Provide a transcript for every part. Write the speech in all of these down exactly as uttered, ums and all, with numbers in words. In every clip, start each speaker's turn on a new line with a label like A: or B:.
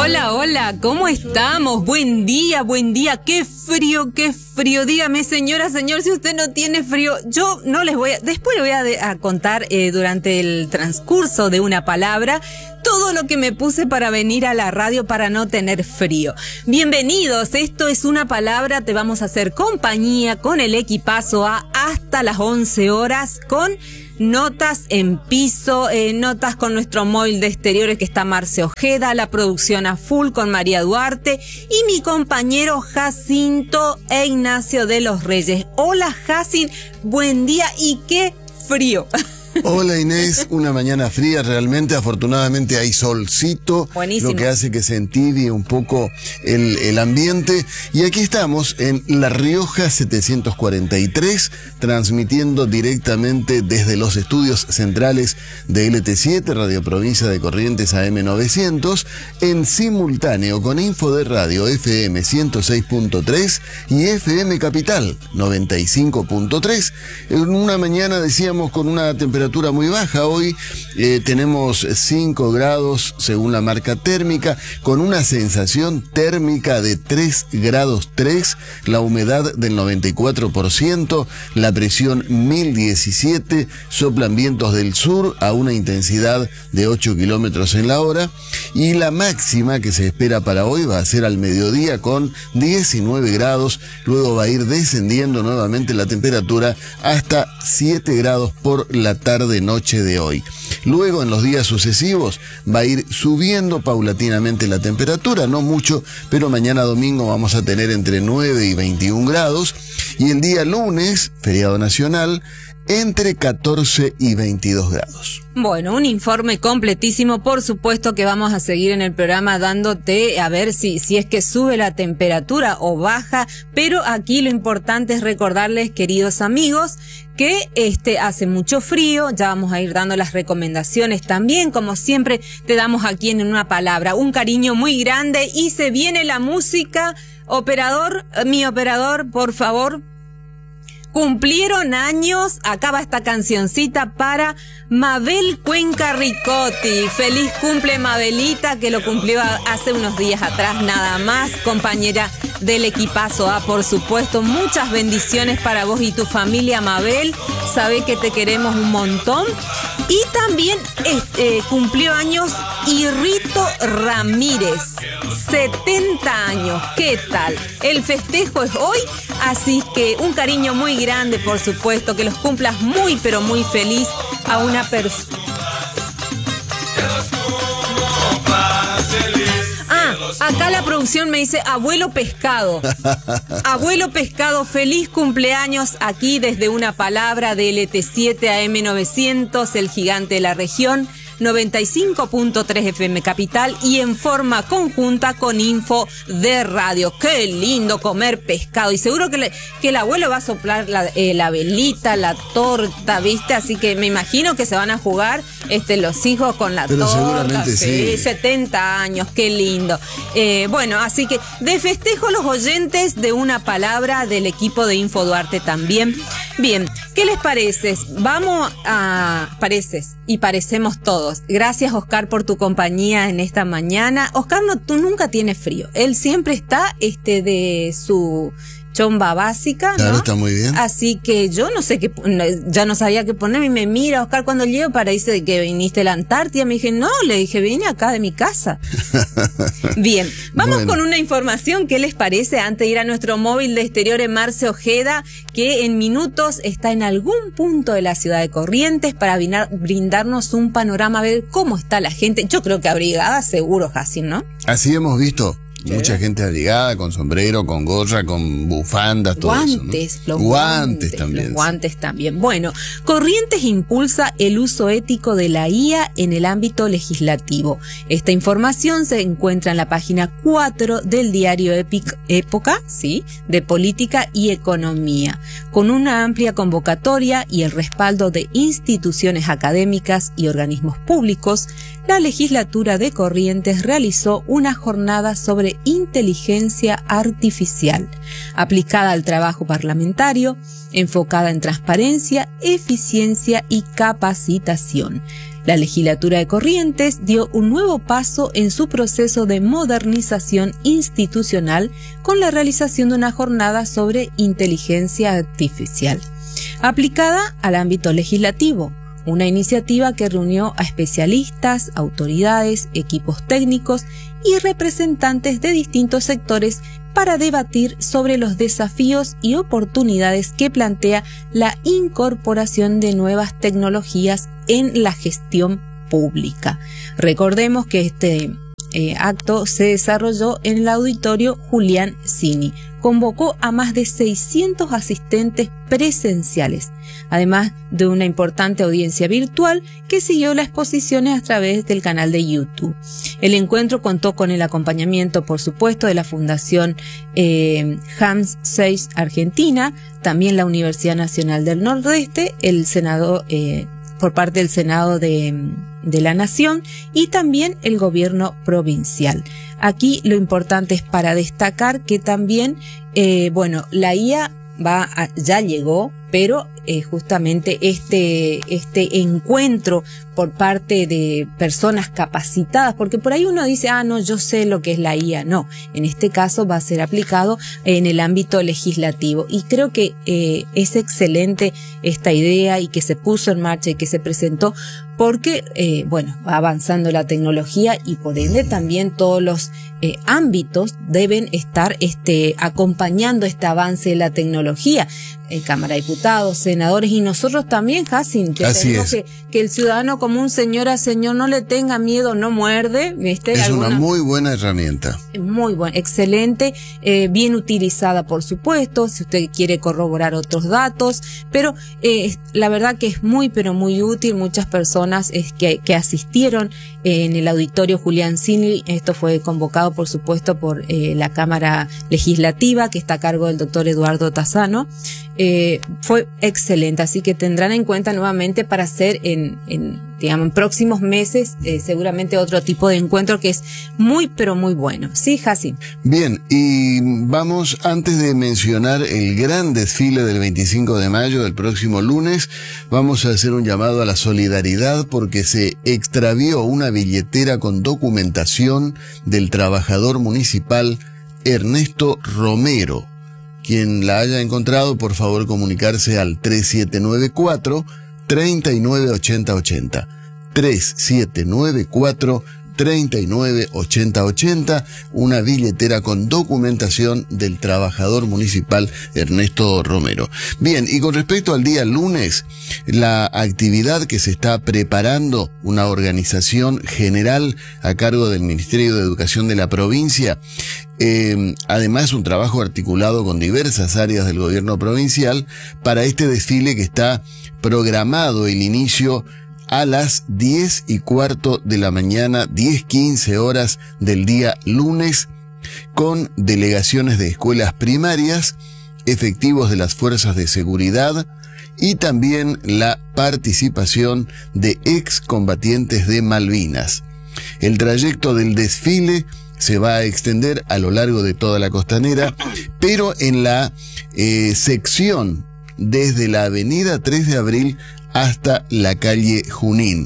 A: Hola, hola, ¿cómo estamos? Buen día, buen día. Qué frío, qué frío. Dígame, señora, señor, si usted no tiene frío, yo no les voy a... Después le voy a, de, a contar eh, durante el transcurso de una palabra todo lo que me puse para venir a la radio para no tener frío. Bienvenidos, esto es Una Palabra, te vamos a hacer compañía con el equipazo A hasta las once horas con... notas en piso, eh, notas con nuestro móvil de exteriores que está Marce Ojeda, la producción a full con María Duarte y mi compañero Jacinto e Ignacio de los Reyes. Hola Jacin, buen día y qué frío.
B: Hola Inés, una mañana fría realmente, afortunadamente hay solcito,
A: buenísimo,
B: lo que hace que se entibie un poco el, el ambiente. Y aquí estamos en La Rioja setecientos cuarenta y tres, transmitiendo directamente desde los estudios centrales de L T siete, Radio Provincia de Corrientes A M novecientos, en simultáneo con Info de Radio F M ciento seis punto tres y F M Capital noventa y cinco punto tres. En una mañana, decíamos, con una temperatura muy baja. Hoy eh, tenemos cinco grados según la marca térmica, con una sensación térmica de tres grados tres, la humedad del noventa y cuatro por ciento, la presión mil diecisiete, soplan vientos del sur a una intensidad de ocho kilómetros en la hora, y la máxima que se espera para hoy va a ser al mediodía con diecinueve grados, luego va a ir descendiendo nuevamente la temperatura hasta siete grados por la tarde noche de hoy. Luego, en los días sucesivos, va a ir subiendo paulatinamente la temperatura, no mucho, pero mañana domingo vamos a tener entre nueve y veintiún grados, y el día lunes, feriado nacional, entre catorce y veintidós grados.
A: Bueno, un informe completísimo, por supuesto que vamos a seguir en el programa dándote a ver si, si es que sube la temperatura o baja, pero aquí lo importante es recordarles, queridos amigos, que este hace mucho frío, ya vamos a ir dando las recomendaciones también, como siempre te damos aquí en Una Palabra, un cariño muy grande y se viene la música. Operador, mi operador, por favor. Cumplieron años, acaba esta cancioncita para Mabel Cuenca Ricotti. Feliz cumple Mabelita, que lo cumplió hace unos días atrás nada más, compañera del equipazo A, por supuesto. Muchas bendiciones para vos y tu familia, Mabel. Sabé que te queremos un montón. Y también este, cumplió años Irrito Ramírez, setenta años. ¿Qué tal? El festejo es hoy, así que un cariño muy grande, por supuesto, que los cumplas muy, pero muy feliz a una persona. Ah, acá la producción me dice Abuelo Pescado. Abuelo Pescado, feliz cumpleaños aquí desde Una Palabra de L T siete A M novecientos, el gigante de la región, noventa y cinco punto tres F M Capital y en forma conjunta con Info de Radio. Qué lindo comer pescado, y seguro que, le, que el abuelo va a soplar la, eh, la velita, la torta, ¿viste? Así que me imagino que se van a jugar este, los hijos con la
B: Pero
A: torta.
B: seguramente sí.
A: setenta años, qué lindo. Eh, bueno, así que de festejo los oyentes de Una Palabra del equipo de Info Duarte también. Bien, ¿qué les parece? Vamos a... pareces y parecemos todos. Gracias, Oscar, por tu compañía en esta mañana. Oscar, no, tú nunca tienes frío. Él siempre está este de su chomba básica, ¿no?
B: Claro, está muy bien.
A: Así que yo no sé qué, ya no sabía qué ponerme, y me mira, Oscar, cuando llego, parece de que viniste a la Antártida. Me dije, no, le dije, vine acá de mi casa. Bien, vamos bueno. con una información. ¿Qué les parece? Antes de ir a nuestro móvil de exteriores, Marce Ojeda, que en minutos está en algún punto de la ciudad de Corrientes para brindarnos un panorama, a ver cómo está la gente. Yo creo que abrigada, seguro, Jacin, ¿no?
B: Así hemos visto.
A: ¿Qué?
B: Mucha gente abrigada, con sombrero, con gorra, con bufandas, todo
A: guantes,
B: eso, ¿no?
A: los
B: guantes,
A: guantes
B: también.
A: Los guantes también. Bueno, Corrientes impulsa el uso ético de la I A en el ámbito legislativo. Esta información se encuentra en la página cuatro del diario Epic, Época, ¿sí? de Política y Economía. Con una amplia convocatoria y el respaldo de instituciones académicas y organismos públicos, la legislatura de Corrientes realizó una jornada sobre inteligencia artificial, aplicada al trabajo parlamentario, enfocada en transparencia, eficiencia y capacitación. La legislatura de Corrientes dio un nuevo paso en su proceso de modernización institucional con la realización de una jornada sobre inteligencia artificial, aplicada al ámbito legislativo. Una iniciativa que reunió a especialistas, autoridades, equipos técnicos y representantes de distintos sectores para debatir sobre los desafíos y oportunidades que plantea la incorporación de nuevas tecnologías en la gestión pública. Recordemos que este eh, acto se desarrolló en el auditorio Julián Cini. Convocó a más de seiscientos asistentes presenciales, además de una importante audiencia virtual que siguió las exposiciones a través del canal de YouTube. El encuentro contó con el acompañamiento, por supuesto, de la Fundación eh, Hans Seyss Argentina, también la Universidad Nacional del Nordeste, el Senado, eh, por parte del Senado de, de la Nación y también el gobierno provincial. Aquí lo importante es para destacar que también, eh, bueno, la I A va a, ya llegó, pero eh, justamente este, este encuentro por parte de personas capacitadas, porque por ahí uno dice, ah, no, yo sé lo que es la I A. No, en este caso va a ser aplicado en el ámbito legislativo. Y creo que eh, es excelente esta idea y que se puso en marcha y que se presentó, porque, eh, bueno, va avanzando la tecnología y por ende también todos los eh, ámbitos deben estar este, acompañando este avance de la tecnología. En Cámara de Diputados, senadores y nosotros también, Jacin, que
B: Así
A: tenemos
B: es.
A: que, que el ciudadano común, señora, señor, no le tenga miedo, no muerde. ¿Viste?
B: Es
A: Alguna...
B: una muy buena herramienta.
A: Muy buena, excelente, eh, bien utilizada, por supuesto, si usted quiere corroborar otros datos, pero eh, la verdad que es muy, pero muy útil. Muchas personas es que, que asistieron eh, en el auditorio Julián Cini. Esto fue convocado, por supuesto, por eh, la Cámara Legislativa, que está a cargo del doctor Eduardo Tassano. Eh, fue excelente, así que tendrán en cuenta nuevamente para hacer en, en digamos, en próximos meses eh, seguramente otro tipo de encuentro que es muy, pero muy bueno. ¿Sí, Jacin?
B: Bien, y vamos, antes de mencionar el gran desfile del veinticinco de mayo, del próximo lunes, vamos a hacer un llamado a la solidaridad porque se extravió una billetera con documentación del trabajador municipal Ernesto Romero. Quien la haya encontrado, por favor comunicarse al tres siete nueve cuatro, tres nueve ocho cero ocho cero. tres siete nueve cuatro, tres nueve ocho cero ocho cero, una billetera con documentación del trabajador municipal Ernesto Romero. Bien, y con respecto al día lunes, la actividad que se está preparando, una organización general a cargo del Ministerio de Educación de la provincia, Eh, además un trabajo articulado con diversas áreas del gobierno provincial para este desfile que está programado el inicio a las diez y cuarto de la mañana, diez quince horas del día lunes, con delegaciones de escuelas primarias, efectivos de las fuerzas de seguridad y también la participación de excombatientes de Malvinas. El trayecto del desfile se va a extender a lo largo de toda la costanera, pero en la eh, sección desde la avenida tres de abril hasta la calle Junín.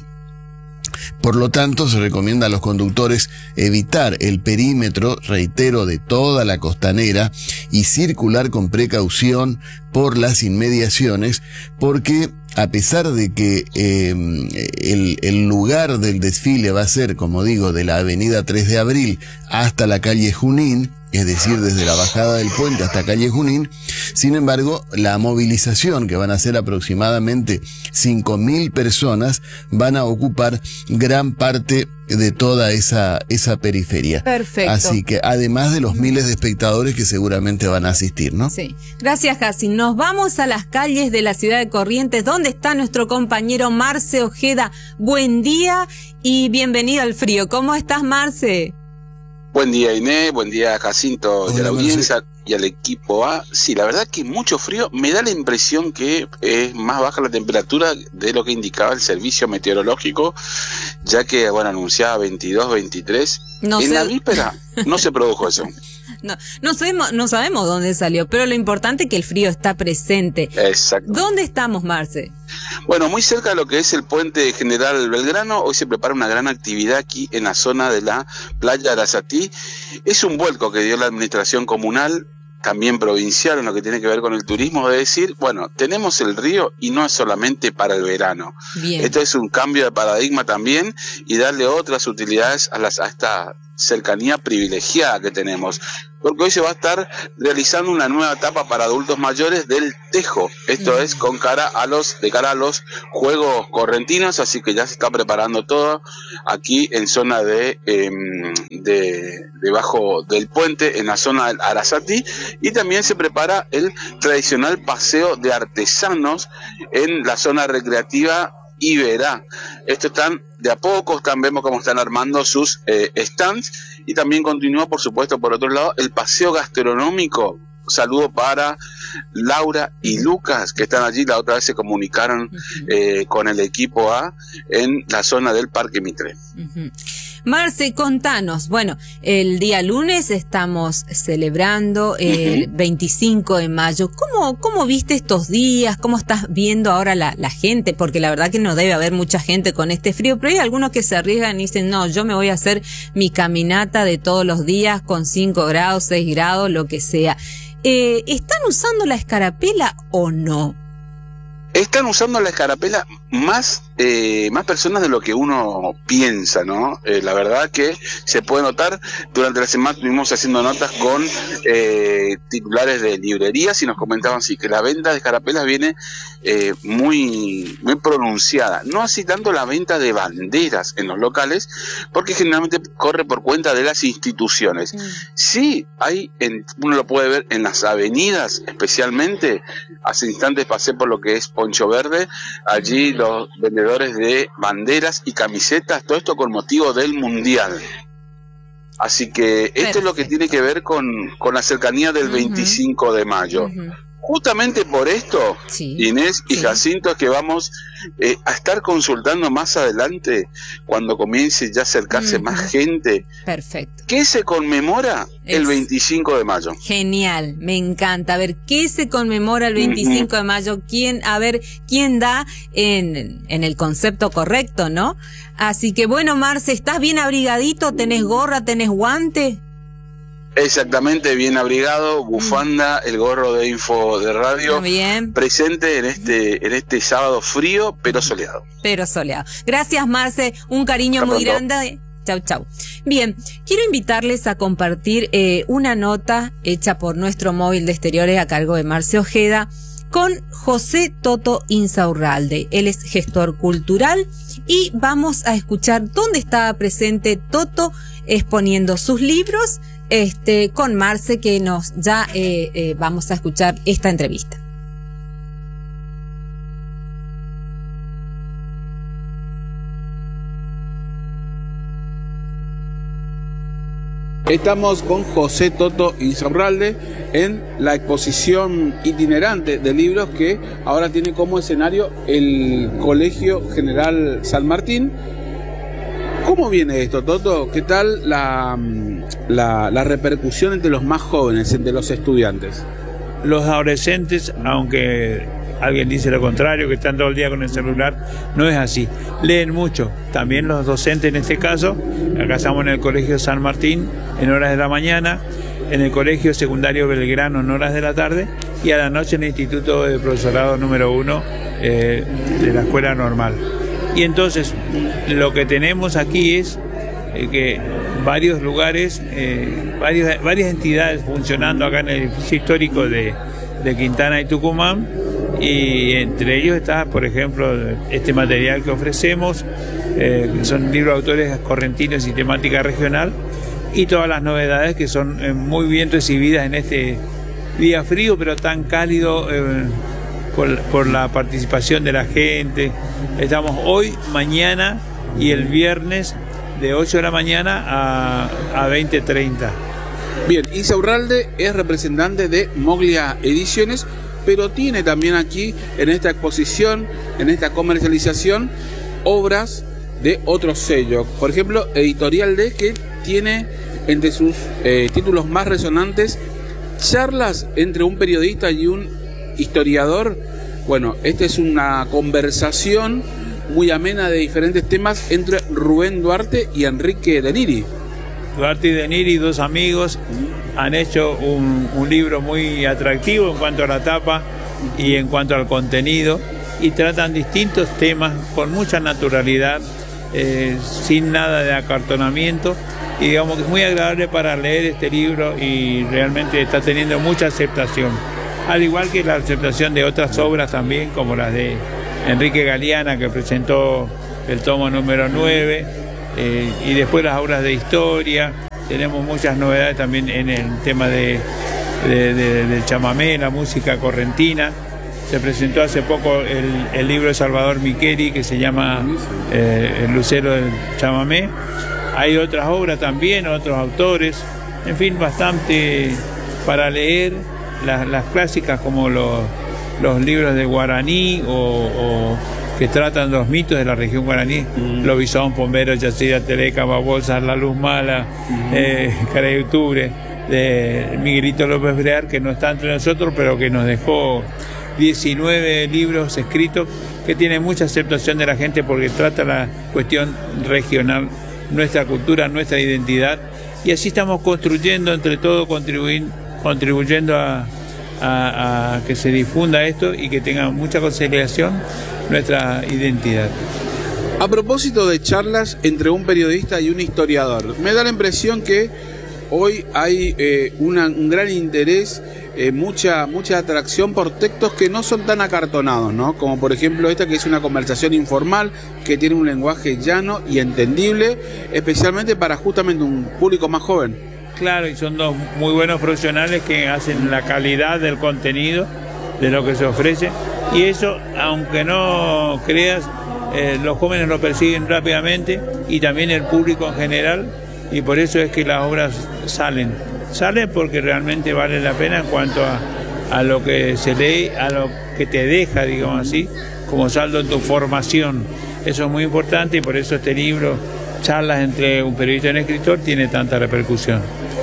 B: Por lo tanto, se recomienda a los conductores evitar el perímetro, reitero, de toda la costanera y circular con precaución por las inmediaciones, porque a pesar de que eh, el, el lugar del desfile va a ser, como digo, de la avenida tres de abril hasta la calle Junín, es decir, desde la bajada del puente hasta calle Junín, sin embargo, la movilización, que van a ser aproximadamente cinco mil personas, van a ocupar gran parte de toda esa, esa periferia.
A: Perfecto.
B: Así que, además de los miles de espectadores que seguramente van a asistir, ¿no?
A: Sí. Gracias, Jacin. Nos vamos a las calles de la ciudad de Corrientes, donde está nuestro compañero Marce Ojeda. Buen día y bienvenido al frío. ¿Cómo estás, Marce?
C: Buen día, Inés, buen día, Jacinto, y a la audiencia
B: Marce.
C: Y al equipo A. Sí, la verdad que mucho frío. Me da la impresión que es más baja la temperatura de lo que indicaba el servicio meteorológico, ya que, bueno, anunciaba veintidós, veintitrés.
A: No
C: en
A: sé.
C: la víspera no se produjo eso.
A: No, no sabemos, no sabemos dónde salió, pero lo importante es que el frío está presente.
C: Exacto.
A: ¿Dónde estamos, Marce?
C: Bueno, muy cerca de lo que es el puente General Belgrano, hoy se prepara una gran actividad aquí en la zona de la playa Arasatí. Es un vuelco que dio la administración comunal, también provincial, en lo que tiene que ver con el turismo, de decir, bueno, tenemos el río y no es solamente para el verano. Bien. Esto es un cambio de paradigma también y darle otras utilidades a, las, a esta cercanía privilegiada que tenemos, porque hoy se va a estar realizando una nueva etapa para adultos mayores del tejo, esto es con cara a los de cara a los Juegos Correntinos, así que ya se está preparando todo aquí en zona de, eh, de debajo del puente, en la zona del Arasatí, y también se prepara el tradicional paseo de artesanos en la zona recreativa Iberá. Esto están de a poco, están, vemos cómo están armando sus eh, stands, y también continúa, por supuesto, por otro lado, el paseo gastronómico. Saludo para Laura y Lucas, que están allí. La otra vez se comunicaron eh, con el equipo A en la zona del Parque Mitre.
A: Uh-huh. Marce, contanos, bueno, el día lunes estamos celebrando el uh-huh. veinticinco de mayo. ¿Cómo, cómo viste estos días? ¿Cómo estás viendo ahora la, la gente? Porque la verdad que no debe haber mucha gente con este frío, pero hay algunos que se arriesgan y dicen, no, yo me voy a hacer mi caminata de todos los días con cinco grados, seis grados, lo que sea. Eh, ¿Están usando la escarapela o no?
C: Están usando la escarapela más eh, más personas de lo que uno piensa, ¿no? Eh, la verdad que se puede notar. Durante la semana estuvimos haciendo notas con eh, titulares de librerías y nos comentaban sí, que la venta de escarapelas viene eh, muy, muy pronunciada. No así tanto la venta de banderas en los locales, porque generalmente corre por cuenta de las instituciones. Mm. Sí, hay, en, uno lo puede ver en las avenidas, especialmente. Hace instantes pasé por lo que es Poncho Verde, allí los vendedores de banderas y camisetas, todo esto con motivo del Mundial. Así que esto Perfecto. Es lo que tiene que ver con, con la cercanía del uh-huh. veinticinco de mayo. Uh-huh. Justamente por esto, sí, Inés y sí. Jacinto, es que vamos eh, a estar consultando más adelante, cuando comience ya a acercarse uh-huh. más gente.
A: Perfecto.
C: ¿Qué se conmemora es el veinticinco de mayo?
A: Genial, me encanta. A ver, ¿qué se conmemora el veinticinco uh-huh. de mayo? ¿Quién, a ver, quién da en, en el concepto correcto, ¿no? Así que bueno, Marce, ¿estás bien abrigadito? ¿Tenés gorra? ¿Tenés guante?
C: Exactamente, bien abrigado, bufanda, el gorro de Info de Radio, bien. Presente en este en este sábado frío pero soleado.
A: Pero soleado. Gracias, Marce, un cariño Hasta muy pronto. grande. Chau, chau. Bien, quiero invitarles a compartir eh, una nota hecha por nuestro móvil de exteriores a cargo de Marce Ojeda con José Toto Insaurralde. Él es gestor cultural y vamos a escuchar dónde estaba presente Toto exponiendo sus libros. Este, con Marce, que nos ya eh, eh, vamos a escuchar esta entrevista.
D: Estamos con José Toto Insaurralde en la exposición itinerante de libros que ahora tiene como escenario el Colegio General San Martín. ¿Cómo viene esto, Toto? ¿Qué tal la, la, la repercusión entre los más jóvenes, entre los estudiantes?
E: Los adolescentes, aunque alguien dice lo contrario, que están todo el día con el celular, no es así. Leen mucho. También los docentes en este caso. Acá estamos en el Colegio San Martín en horas de la mañana, en el Colegio Secundario Belgrano en horas de la tarde y a la noche en el Instituto de Profesorado número uno eh, de la Escuela Normal. Y entonces lo que tenemos aquí es eh, que varios lugares, eh, varios, varias entidades funcionando acá en el edificio histórico de, de Quintana y Tucumán, y entre ellos está, por ejemplo, este material que ofrecemos, eh, que son libros de autores correntinos y temática regional, y todas las novedades que son eh, muy bien recibidas en este día frío pero tan cálido, eh, Por, por la participación de la gente. Estamos hoy, mañana y el viernes de ocho de la mañana a, a veinte treinta.
D: Bien, Insaurralde es representante de Moglia Ediciones, pero tiene también aquí en esta exposición, en esta comercialización, obras de otros sellos. Por ejemplo, Editorial D, que tiene entre sus eh, títulos más resonantes charlas entre un periodista y un historiador Bueno, esta es una conversación muy amena de diferentes temas entre Rubén Duarte y Enrique De Niri.
E: Duarte y De Niri, dos amigos, han hecho un, un libro muy atractivo en cuanto a la tapa y en cuanto al contenido, y tratan distintos temas con mucha naturalidad, eh, sin nada de acartonamiento, y digamos que es muy agradable para leer este libro y realmente está teniendo mucha aceptación, al igual que la aceptación de otras obras también, como las de Enrique Galeana, que presentó el tomo número nueve, eh, y después las obras de historia. Tenemos muchas novedades también en el tema de, de, de, del chamamé, la música correntina. Se presentó hace poco el, el libro de Salvador Micheli, que se llama eh, El lucero del chamamé. Hay otras obras también, otros autores, en fin, bastante para leer, las, las clásicas como los, los libros de guaraní o, o que tratan los mitos de la región guaraní, mm. Lobizón, Pombero, Yacira, Teleca, Babolsa, La Luz Mala, mm. eh, Cara de Octubre, de Miguelito López Brear, que no está entre nosotros, pero que nos dejó diecinueve libros escritos que tienen mucha aceptación de la gente porque trata la cuestión regional, nuestra cultura, nuestra identidad, y así estamos construyendo entre todos, contribuir, contribuyendo a, a, a que se difunda esto y que tenga mucha consideración nuestra identidad.
D: A propósito de charlas entre un periodista y un historiador, me da la impresión que hoy hay eh, una, un gran interés, eh, mucha mucha atracción por textos que no son tan acartonados, ¿no? Como por ejemplo esta, que es una conversación informal, que tiene un lenguaje llano y entendible, especialmente para justamente un público más joven.
E: Claro, y son dos muy buenos profesionales que hacen la calidad del contenido, de lo que se ofrece, y eso, aunque no creas, eh, los jóvenes lo persiguen rápidamente y también el público en general, y por eso es que las obras salen. Salen porque realmente vale la pena en cuanto a, a lo que se lee, a lo que te deja, digamos así, como saldo en tu formación. Eso es muy importante y por eso este libro, Charlas entre un periodista y un escritor, tiene tanta repercusión.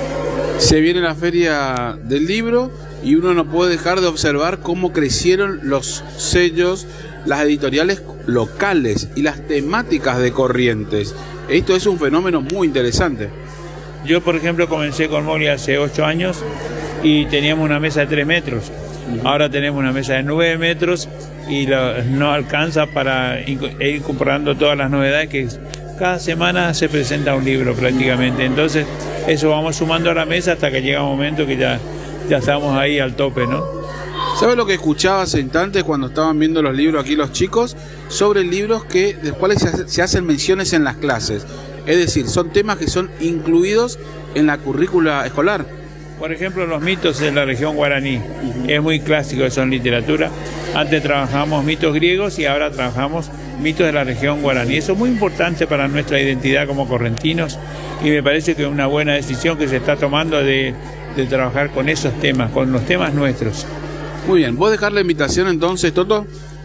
D: Se viene la feria del libro y uno no puede dejar de observar cómo crecieron los sellos, las editoriales locales y las temáticas de Corrientes. Esto es un fenómeno muy interesante.
E: Yo, por ejemplo, comencé con Moglia hace ocho años y teníamos una mesa de tres metros. Uh-huh. Ahora tenemos una mesa de nueve metros y lo, no alcanza para ir incorporando todas las novedades que cada semana se presenta un libro prácticamente. Entonces, eso vamos sumando a la mesa hasta que llega un momento que ya, ya estamos ahí al tope, ¿no?
D: ¿Sabes lo que escuchaba hace instantes cuando estaban viendo los libros aquí los chicos? Sobre libros que, de los cuales se, se hacen menciones en las clases. Es decir, son temas que son incluidos en la currícula escolar.
E: Por ejemplo, los mitos de la región guaraní. Uh-huh. Es muy clásico, eso en literatura. Antes trabajamos mitos griegos y ahora trabajamos mitos de la región guaraní. Eso es muy importante para nuestra identidad como correntinos y me parece que es una buena decisión que se está tomando de, de trabajar con esos temas, con los temas nuestros.
D: Muy bien, ¿vos dejar la invitación entonces, Toto?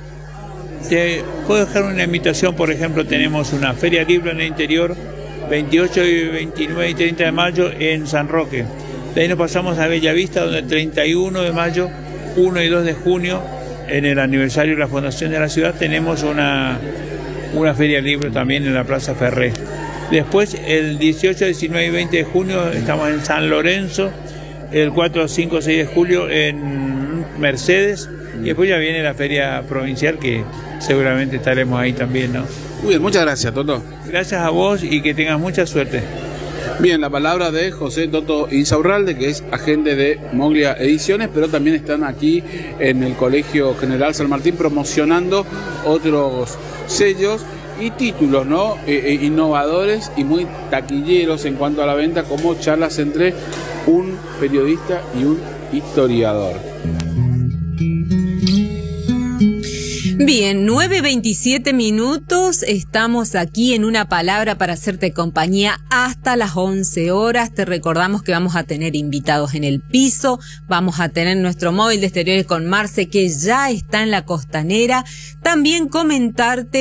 E: Te puedo dejar una invitación, por ejemplo, tenemos una feria libro en el interior, veintiocho, veintinueve y treinta de mayo en San Roque. De ahí nos pasamos a Bellavista, donde el treinta y uno de mayo, uno y dos de junio, en el aniversario de la fundación de la ciudad, tenemos una, una feria libro también en la Plaza Ferré. Después, el dieciocho, diecinueve y veinte de junio, estamos en San Lorenzo, el cuatro, cinco, seis de julio en Mercedes, y después ya viene la feria provincial que seguramente estaremos ahí también, ¿no?
D: Muy bien, muchas gracias, Toto.
E: Gracias a vos y que tengas mucha suerte.
D: Bien, la palabra de José Toto Insaurralde, que es agente de Moglia Ediciones, pero también están aquí en el Colegio General San Martín promocionando otros sellos y títulos, ¿no? Eh, eh, innovadores y muy taquilleros en cuanto a la venta, como Charlas entre un periodista y un historiador.
A: Bien, nueve veintisiete minutos, estamos aquí en Una Palabra para hacerte compañía hasta las once horas. Te recordamos que vamos a tener invitados en el piso, vamos a tener nuestro móvil de exteriores con Marce, que ya está en la costanera. También comentarte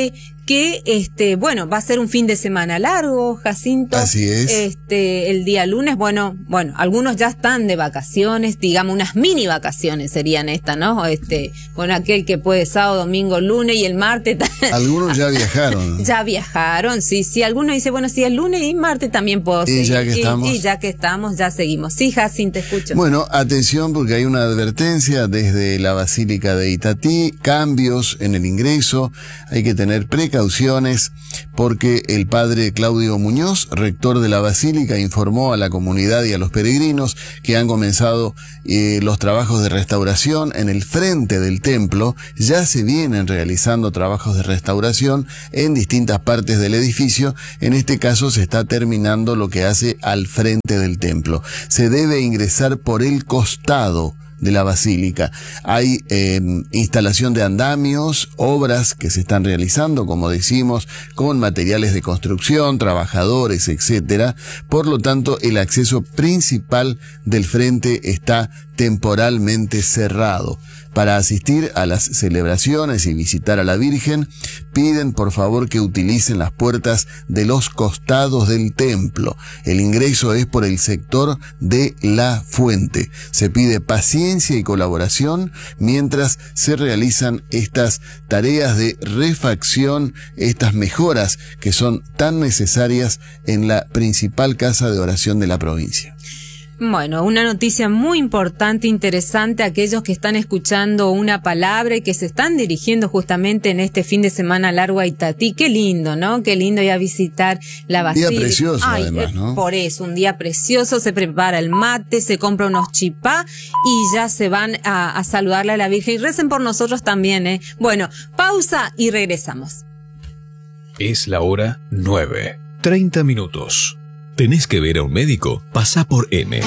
A: que, este, bueno, va a ser un fin de semana largo, Jacinto.
B: Así es.
A: Este, el día lunes, bueno, bueno, algunos ya están de vacaciones, digamos, unas mini vacaciones serían estas, ¿no? Este, bueno, aquel que puede sábado, domingo, lunes y el martes.
B: Algunos ya viajaron.
A: Ya viajaron, sí, sí. Algunos dicen, bueno, sí, el lunes y martes también puedo
B: y
A: seguir.
B: Ya que
A: y,
B: estamos.
A: y ya que estamos, ya seguimos. Sí, Jacinto, te escucho.
B: Bueno, atención porque hay una advertencia desde la Basílica de Itatí, cambios en el ingreso, hay que tener precauciones porque el padre Claudio Muñoz, rector de la Basílica, informó a la comunidad y a los peregrinos que han comenzado eh, los trabajos de restauración en el frente del templo. Ya se vienen realizando trabajos de restauración en distintas partes del edificio. En este caso se está terminando lo que hace al frente del templo. Se debe ingresar por el costado de la basílica. Hay eh, instalación de andamios, obras que se están realizando, como decimos, con materiales de construcción, trabajadores, etcétera. Por lo tanto, el acceso principal del frente está temporalmente cerrado. Para asistir a las celebraciones y visitar a la Virgen, piden por favor que utilicen las puertas de los costados del templo. El ingreso es por el sector de la fuente. Se pide paciencia y colaboración mientras se realizan estas tareas de refacción, estas mejoras que son tan necesarias en la principal casa de oración de la provincia.
A: Bueno, una noticia muy importante, interesante, aquellos que están escuchando una palabra y que se están dirigiendo justamente en este fin de semana largo a Itatí. Qué lindo, ¿no? Qué lindo ir a visitar la basílica.
B: Día precioso,
A: Ay,
B: además, ¿no?
A: Por eso, un día precioso, se prepara el mate, se compra unos chipá y ya se van a, a saludarle a la Virgen. Y recen por nosotros también, ¿eh? Bueno, pausa y regresamos.
F: Es la hora nueve, treinta minutos. ¿Tenés que ver a un médico? Pasá por M.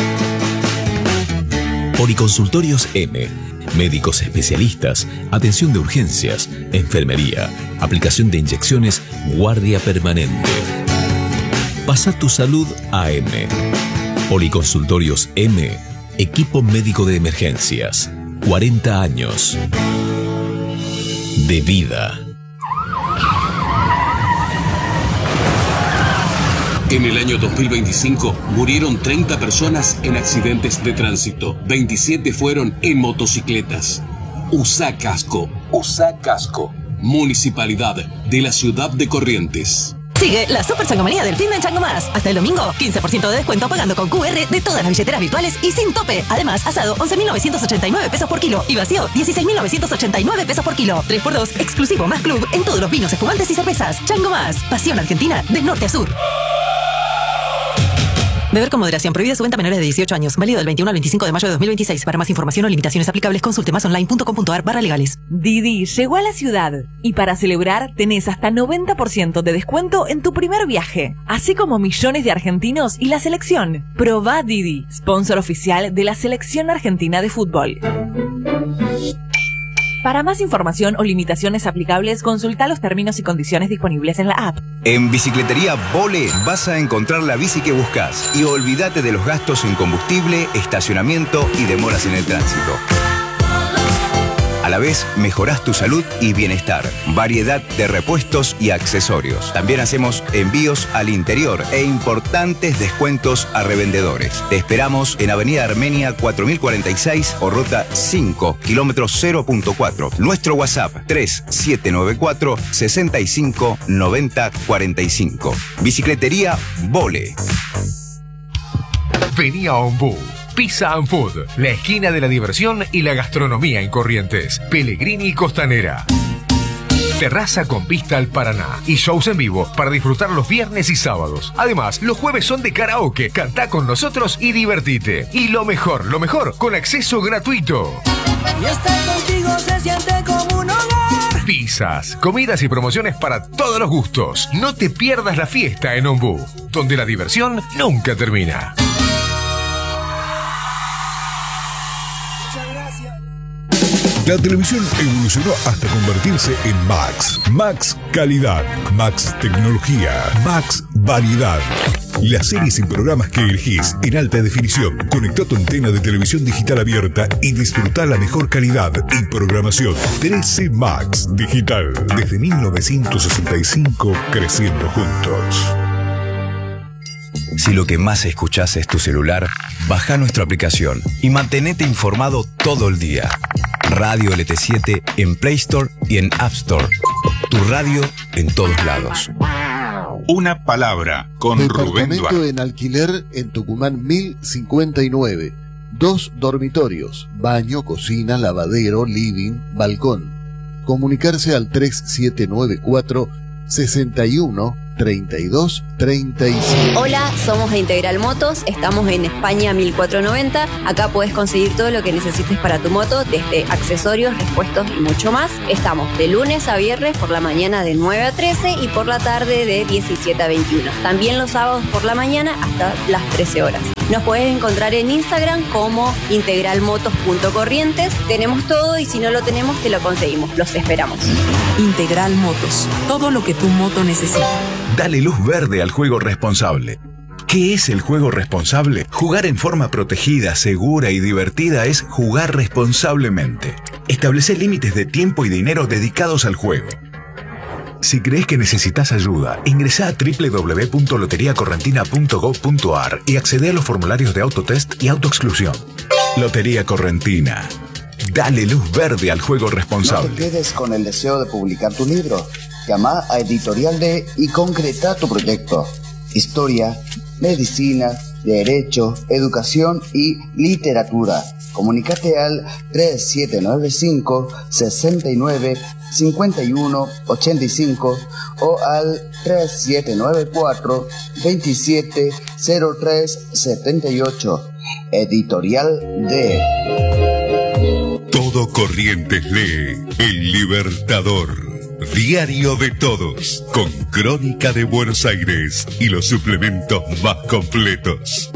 F: Policonsultorios M. Médicos especialistas, atención de urgencias, enfermería, aplicación de inyecciones, guardia permanente. Pasá tu salud a M. Policonsultorios M. Equipo médico de emergencias. cuarenta años de vida.
G: En el año dos mil veinticinco murieron treinta personas en accidentes de tránsito. veintisiete fueron en motocicletas. Usa casco. Usa casco. Municipalidad de la Ciudad de Corrientes.
H: Sigue la super changomanía del fin de en Chango Más. Hasta el domingo, quince por ciento de descuento pagando con Q R de todas las billeteras virtuales y sin tope. Además, asado, once mil novecientos ochenta y nueve pesos por kilo. Y vacío, dieciséis mil novecientos ochenta y nueve pesos por kilo. tres por dos, exclusivo más club en todos los vinos, espumantes y cervezas. Chango Más. Pasión argentina de norte a sur. Beber con moderación. Prohibida su venta a menores de dieciocho años. Válido del veintiuno al veinticinco de mayo de dos mil veintiséis. Para más información o limitaciones aplicables, consulte masonline.com.ar barra legales.
I: Didi llegó a la ciudad y para celebrar tenés hasta noventa por ciento de descuento en tu primer viaje, así como millones de argentinos y la selección. Probá Didi, sponsor oficial de la Selección Argentina de Fútbol. Para más información o limitaciones aplicables, consulta los términos y condiciones disponibles en la app.
J: En Bicicletería Vole vas a encontrar la bici que buscas y olvídate de los gastos en combustible, estacionamiento y demoras en el tránsito. A la vez, mejorás tu salud y bienestar. Variedad de repuestos y accesorios. También hacemos envíos al interior e importantes descuentos a revendedores. Te esperamos en Avenida Armenia cuatro mil cuarenta y seis o Ruta cinco, kilómetro cero punto cuatro. Nuestro WhatsApp tres siete nueve cuatro, seis cinco, nueve cero cuatro cinco. Bicicletería Vole.
K: Vení a Ombú. Pizza and Food, la esquina de la diversión y la gastronomía en Corrientes. Pellegrini Costanera. Terraza con vista al Paraná y shows en vivo para disfrutar los viernes y sábados. Además, los jueves son de karaoke. Cantá con nosotros y divertite. Y lo mejor, lo mejor, con acceso gratuito.
L: Y estar contigo se siente como un hogar.
K: Pizzas, comidas y promociones para todos los gustos. No te pierdas la fiesta en Ombú, donde la diversión nunca termina.
M: La televisión evolucionó hasta convertirse en Max. Max calidad, Max tecnología, Max variedad. Las series y programas que elegís en alta definición. Conectá tu antena de televisión digital abierta y disfrutá la mejor calidad y programación. trece Max Digital. Desde mil novecientos sesenta y cinco, creciendo juntos.
J: Si lo que más escuchás es tu celular, baja nuestra aplicación y mantenete informado todo el día. Radio L T siete en Play Store y en App Store. Tu radio en todos lados.
M: Una palabra con Rubén
B: Departamento
M: Duarte.
B: en alquiler en Tucumán mil cincuenta y nueve. Dos dormitorios, baño, cocina, lavadero, living, balcón. Comunicarse al tres siete nueve cuatro, seis uno, treinta y dos, treinta y cinco.
N: Hola, somos de Integral Motos, estamos en España mil cuatrocientos noventa. Acá podés conseguir todo lo que necesites para tu moto, desde accesorios, repuestos y mucho más. Estamos de lunes a viernes por la mañana de nueve a trece y por la tarde de diecisiete a veintiuno. También los sábados por la mañana hasta las trece horas. Nos podés encontrar en Instagram como integralmotos punto corrientes. Tenemos todo y si no lo tenemos te lo conseguimos. Los esperamos.
O: Integral Motos, todo lo que tu moto necesita.
P: Dale luz verde al juego responsable. ¿Qué es el juego responsable? Jugar en forma protegida, segura y divertida es jugar responsablemente. Establece límites de tiempo y dinero dedicados al juego. Si crees que necesitas ayuda, ingresa a doble u doble u doble u punto lotería correntina punto gob punto ar y accede a los formularios de autotest y autoexclusión. Lotería Correntina. Dale luz verde al juego responsable.
Q: No te quedes con el deseo de publicar tu libro. Llama a Editorial D y concreta tu proyecto. Historia, medicina, derecho, educación y literatura. Comunícate al tres siete nueve cinco, seis nueve, cinco uno ocho cinco o al tres siete nueve cuatro, veintisiete cero tres setenta y ocho. Editorial D.
M: Todo Corrientes lee El Libertador. Diario de todos, con crónica de Buenos Aires y los suplementos más completos.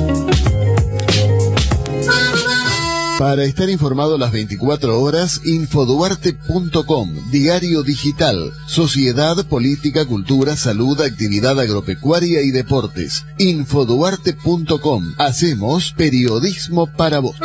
B: Para estar informado las veinticuatro horas, infoduarte punto com, diario digital, sociedad, política, cultura, salud, actividad agropecuaria y deportes. infoduarte punto com, hacemos periodismo para vos.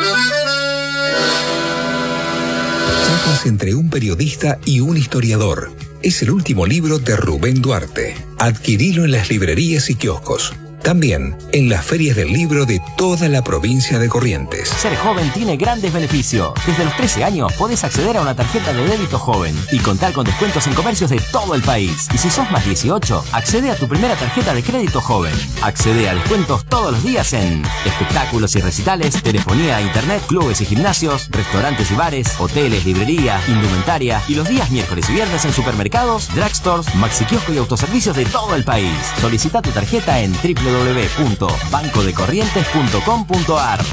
K: Charlas entre un periodista y un historiador. Es el último libro de Rubén Duarte. Adquirilo en las librerías y kioscos. También en las ferias del libro de toda la provincia de Corrientes.
R: Ser joven tiene grandes beneficios. Desde los trece años podés acceder a una tarjeta de débito joven y contar con descuentos en comercios de todo el país. Y si sos más dieciocho, accede a tu primera tarjeta de crédito joven. Accede a descuentos todos los días en espectáculos y recitales, telefonía e internet, clubes y gimnasios, restaurantes y bares, hoteles, librería, indumentaria y los días miércoles y viernes en supermercados, drugstores, maxiquiosco y autoservicios de todo el país. Solicita tu tarjeta en doble u doble u doble u punto banco de corrientes punto com punto ar.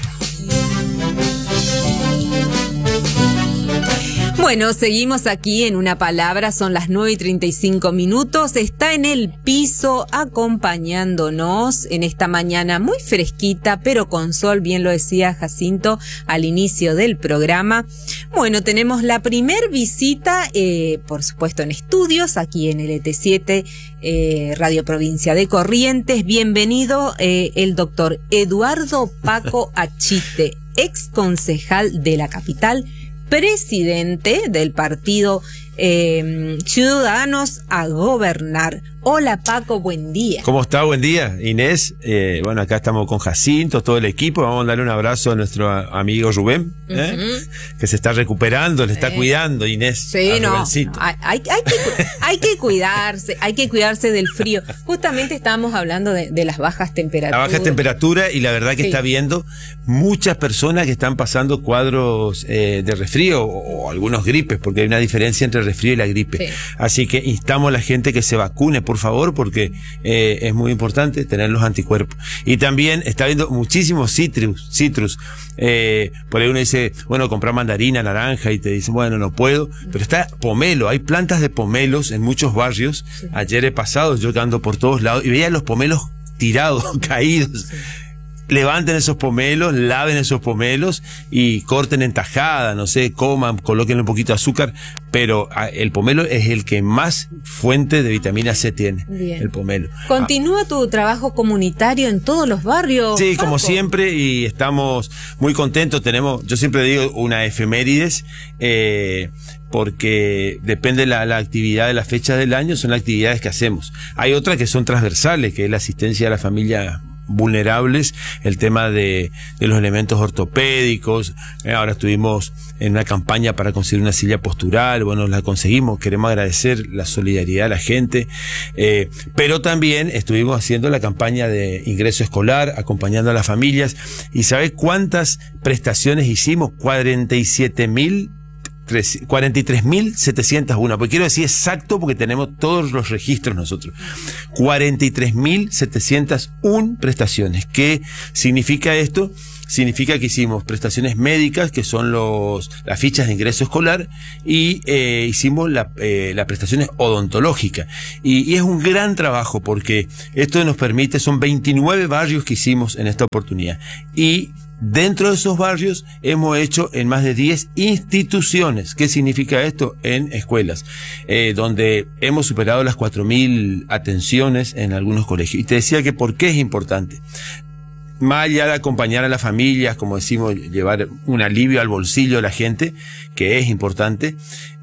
A: Bueno, seguimos aquí en Una Palabra, son las nueve y treinta y cinco minutos, está en el piso acompañándonos en esta mañana muy fresquita, pero con sol, bien lo decía Jacinto al inicio del programa. Bueno, tenemos la primer visita, eh, por supuesto en estudios, aquí en L T siete, eh, Radio Provincia de Corrientes. Bienvenido eh, el doctor Eduardo Paco Achite, ex concejal de la capital, presidente del partido eh, Ciudadanos a Gobernar. Hola Paco, buen día.
S: ¿Cómo está? Buen día, Inés. Eh, bueno, acá estamos con Jacinto, todo el equipo. Vamos a darle un abrazo a nuestro amigo Rubén, ¿eh? Uh-huh. Que se está recuperando, le está eh. cuidando, Inés.
A: Sí, no, no hay, hay, hay, que, hay que cuidarse, hay que cuidarse del frío. Justamente estábamos hablando de, de las bajas temperaturas.
S: La baja temperatura y la verdad que sí. Está viendo muchas personas que están pasando cuadros eh, de resfrío o, o algunos gripes, porque hay una diferencia entre el resfrío y la gripe. Sí. Así que instamos a la gente que se vacune, por favor, porque eh, es muy importante tener los anticuerpos. Y también está viendo muchísimos citrus, citrus. Eh, por ahí uno dice, bueno, comprar mandarina, naranja, y te dicen, bueno, no puedo. Pero está pomelo, hay plantas de pomelos en muchos barrios. Sí. Ayer he pasado, yo que ando por todos lados, y veía los pomelos tirados, caídos. Sí. Levanten esos pomelos, laven esos pomelos y corten en tajada, no sé, coman, coloquen un poquito de azúcar, pero a, el pomelo es el que más fuente de vitamina C tiene.
A: Bien.
S: El pomelo.
A: ¿Continúa tu trabajo comunitario en todos los barrios?
S: Sí,
A: Paco?
S: como siempre, y estamos muy contentos. Tenemos, yo siempre digo, una efemérides, eh, porque depende la, la actividad de la fecha del año, son las actividades que hacemos. Hay otras que son transversales, que es la asistencia a la familia vulnerables, el tema de, de los elementos ortopédicos. Eh, ahora estuvimos en una campaña para conseguir una silla postural, bueno, la conseguimos, queremos agradecer la solidaridad de la gente, eh, pero también estuvimos haciendo la campaña de ingreso escolar, acompañando a las familias, y ¿sabes cuántas prestaciones hicimos? cuarenta y siete mil cuarenta y tres mil setecientos uno, porque quiero decir exacto porque tenemos todos los registros nosotros. cuarenta y tres mil setecientos uno prestaciones. ¿Qué significa esto? Significa que hicimos prestaciones médicas, que son los las fichas de ingreso escolar, y eh, hicimos la, eh, las prestaciones odontológicas. Y, y es un gran trabajo porque esto nos permite, son veintinueve barrios que hicimos en esta oportunidad. Y dentro de esos barrios hemos hecho en más de diez instituciones. ¿Qué significa esto? En escuelas, eh, donde hemos superado las cuatro mil atenciones en algunos colegios. Y te decía que ¿por qué es importante? Más allá de acompañar a las familias, como decimos, llevar un alivio al bolsillo de la gente, que es importante,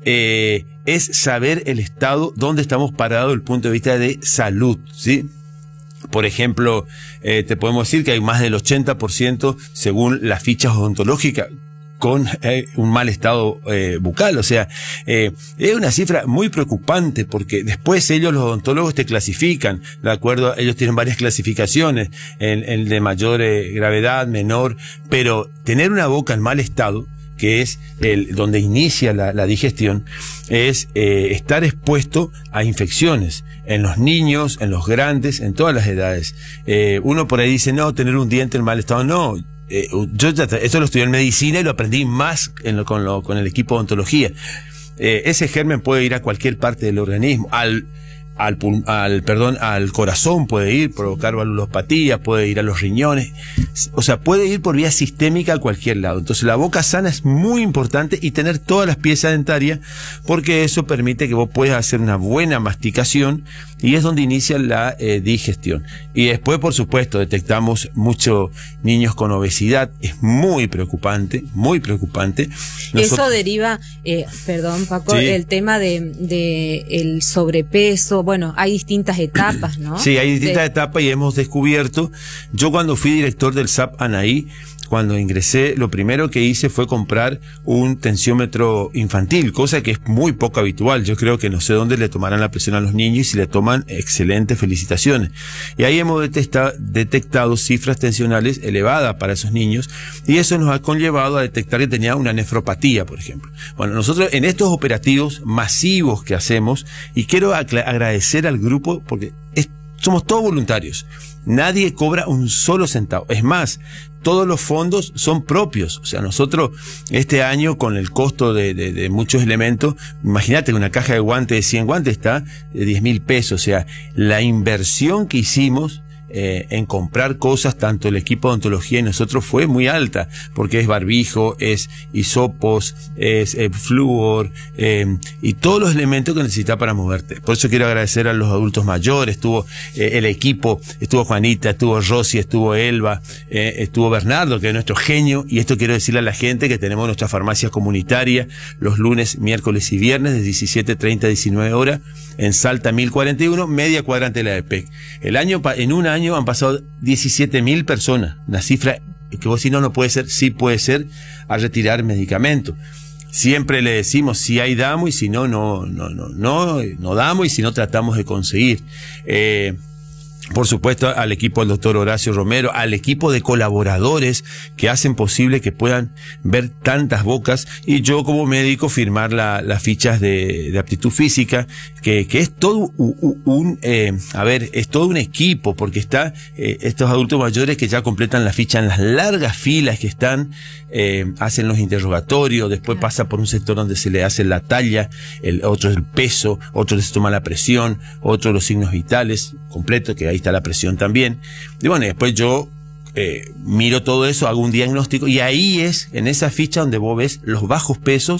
S: eh, es saber el estado donde estamos parados desde el punto de vista de salud, ¿sí? Por ejemplo, eh, te podemos decir que hay más del ochenta por ciento, según las fichas odontológicas, con eh, un mal estado eh, bucal. O sea, eh, es una cifra muy preocupante porque después ellos, los odontólogos, te clasifican, de acuerdo, ellos tienen varias clasificaciones, el, el de mayor eh, gravedad, menor, pero tener una boca en mal estado, que es el donde inicia la, la digestión, es eh, estar expuesto a infecciones en los niños, en los grandes, en todas las edades. Eh, uno por ahí dice, no, tener un diente en mal estado, no. Eh, yo ya, esto lo estudié en medicina y lo aprendí más en lo, con, lo, con el equipo de odontología. Eh, ese germen puede ir a cualquier parte del organismo, al Al, al, perdón, al corazón puede ir, provocar valvulopatía, puede ir a los riñones, o sea, puede ir por vía sistémica a cualquier lado. Entonces la boca sana es muy importante, y tener todas las piezas dentarias, porque eso permite que vos puedas hacer una buena masticación, y es donde inicia la eh, digestión. Y después, por supuesto, detectamos muchos niños con obesidad, es muy preocupante, muy preocupante. Nosotros...
A: Eso deriva, eh, perdón Paco,
S: sí.
A: el tema de, de el sobrepeso. Bueno, hay distintas etapas, ¿no?
S: Sí, hay distintas
A: de...
S: etapas, y hemos descubierto, yo cuando fui director del S A P Anaí, cuando ingresé, lo primero que hice fue comprar un tensiómetro infantil, cosa que es muy poco habitual. Yo creo que no sé dónde le tomarán la presión a los niños, y si le toman, excelentes felicitaciones. Y ahí hemos detectado, detectado cifras tensionales elevadas para esos niños, y eso nos ha conllevado a detectar que tenía una nefropatía, por ejemplo. Bueno, nosotros en estos operativos masivos que hacemos, y quiero agradecer al grupo porque es, somos todos voluntarios. Nadie cobra un solo centavo. Es más, todos los fondos son propios. O sea, nosotros este año, con el costo de, de, de muchos elementos, imagínate que una caja de guantes de cien guantes está de diez mil pesos. O sea, la inversión que hicimos Eh, en comprar cosas, tanto el equipo de odontología y nosotros, fue muy alta, porque es barbijo, es hisopos, es eh, flúor, eh, y todos los elementos que necesitas para moverte. Por eso quiero agradecer a los adultos mayores, estuvo eh, el equipo, estuvo Juanita, estuvo Rosy, estuvo Elba, eh, estuvo Bernardo, que es nuestro genio, y esto quiero decirle a la gente que tenemos nuestra farmacia comunitaria los lunes, miércoles y viernes de diecisiete treinta a diecinueve horas, en Salta mil cuarenta y uno, media cuadrante de la E P E C. El año, en un año han pasado diecisiete mil personas, una cifra que vos si no, no puede ser, sí puede ser, a retirar medicamentos. Siempre le decimos, si hay damos, y si no, no, no, no, no, no damos, y si no, tratamos de conseguir. Eh, Por supuesto, al equipo del doctor Horacio Romero, al equipo de colaboradores que hacen posible que puedan ver tantas bocas, y yo como médico firmar la, las fichas de, de aptitud física, que, que es todo un, un eh, a ver, es todo un equipo, porque está eh, estos adultos mayores que ya completan la ficha en las largas filas que están, eh, hacen los interrogatorios, después pasa por un sector donde se le hace la talla, el otro el peso, otro les toma la presión, otro los signos vitales, completo, que ahí está la presión también. Y bueno, después yo eh, miro todo eso, hago un diagnóstico, y ahí es, en esa ficha, donde vos ves los bajos pesos,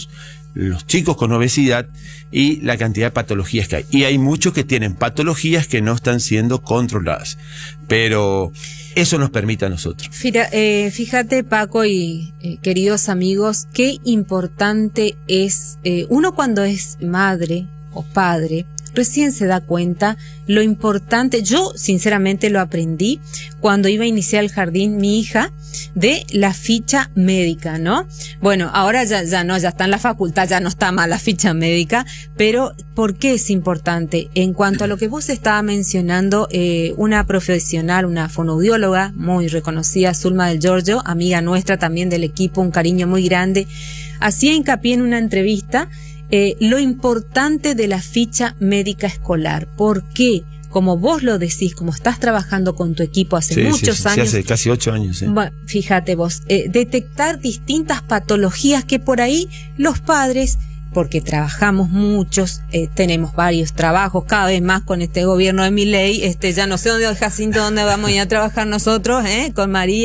S: los chicos con obesidad y la cantidad de patologías que hay. Y hay muchos que tienen patologías que no están siendo controladas. Pero eso nos permite a nosotros.
A: Fíjate, eh, fíjate Paco y eh, queridos amigos, qué importante es, eh, uno cuando es madre o padre, recién se da cuenta lo importante. Yo sinceramente lo aprendí cuando iba a iniciar el jardín mi hija, de la ficha médica, ¿no? Bueno, ahora ya, ya no, ya está en la facultad, ya no está mal la ficha médica, pero ¿por qué es importante? En cuanto a lo que vos estabas mencionando, eh, una profesional, una fonoaudióloga muy reconocida, Zulma del Giorgio, amiga nuestra también del equipo, un cariño muy grande, hacía hincapié en una entrevista Eh, lo importante de la ficha médica escolar. ¿Por qué? Como vos lo decís, como estás trabajando con tu equipo hace
S: sí,
A: muchos
S: sí, sí,
A: años.
S: Sí, hace casi ocho años. ¿eh?
A: Bueno, fíjate vos, eh, detectar distintas patologías que por ahí los padres, porque trabajamos muchos, eh, tenemos varios trabajos, cada vez más con este gobierno de Milei, este, ya no sé dónde, Jacinto, dónde vamos a ir a trabajar nosotros, eh, con María.